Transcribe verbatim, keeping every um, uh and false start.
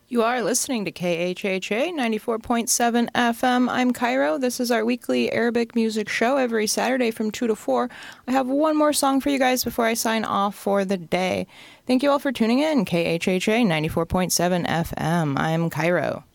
You are listening to K H H A ninety-four point seven F M. I'm Cairo. This is our weekly Arabic music show every Saturday from two to four. I have one more song for you guys before I sign off for the day. Thank you all for tuning in. K H H A ninety-four point seven F M. I'm Cairo.